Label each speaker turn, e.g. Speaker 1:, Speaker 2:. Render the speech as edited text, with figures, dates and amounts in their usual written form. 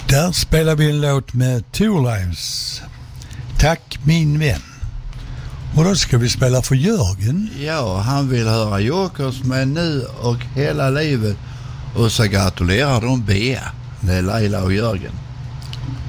Speaker 1: Där spelar vi en låt med Two Lives. Tack min vän. Och då ska vi spela för Jörgen.
Speaker 2: Ja, han vill höra Jokers med Nu och hela livet. Och så gratulerar de Bea. Det är Laila och Jörgen.